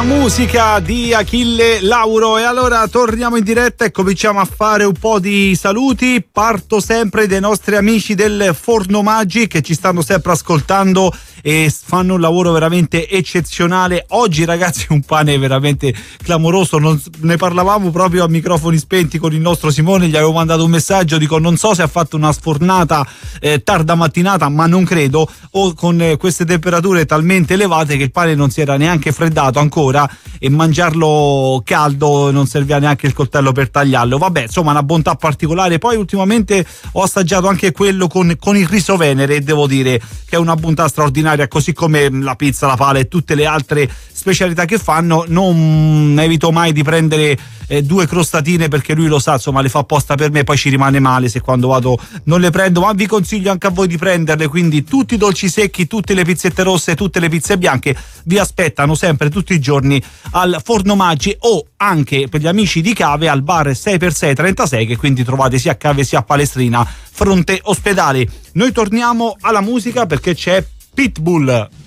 musica di Achille Lauro. E allora torniamo in diretta e cominciamo a fare un po' di saluti. Parto sempre dai nostri amici del Forno Maggi che ci stanno sempre ascoltando e fanno un lavoro veramente eccezionale. Oggi ragazzi un pane veramente clamoroso, ne parlavamo proprio a microfoni spenti con il nostro Simone, gli avevo mandato un messaggio, dico non so se ha fatto una sfornata tarda mattinata, ma non credo, o con queste temperature talmente elevate che il pane non si era neanche freddato ancora e mangiarlo caldo non serviva neanche il coltello per tagliarlo. Vabbè, insomma, una bontà particolare. Poi ultimamente ho assaggiato anche quello con il riso venere e devo dire che è una bontà straordinaria, così come la pizza, la pala e tutte le altre specialità che fanno. Non evito mai di prendere 2 crostatine perché lui lo sa, insomma, le fa apposta per me, poi ci rimane male se quando vado non le prendo, ma vi consiglio anche a voi di prenderle. Quindi tutti i dolci secchi, tutte le pizzette rosse, tutte le pizze bianche vi aspettano sempre tutti i giorni al Forno Maggi, o anche per gli amici di Cave al bar 6x6 che quindi trovate sia a Cave sia a Palestrina fronte ospedale. Noi torniamo alla musica perché c'è Pitbull.